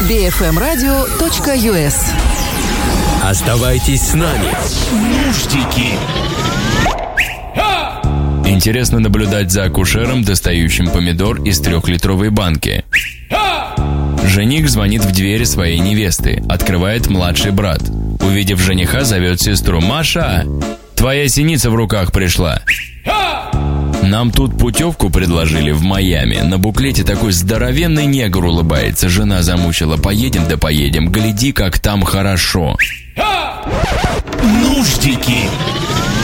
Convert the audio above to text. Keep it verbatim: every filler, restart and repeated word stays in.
би эф эм радио точка ю эс. Оставайтесь с нами. Нуждики. Интересно наблюдать за акушером, достающим помидор из трехлитровой банки. Жених звонит в дверь своей невесты. Открывает младший брат. Увидев жениха, зовет сестру. «Маша, твоя синица в руках пришла». Нам тут путевку предложили в Майами. На буклете такой здоровенный негр улыбается. Жена замучила. Поедем да поедем. Гляди, как там хорошо. Нуждики.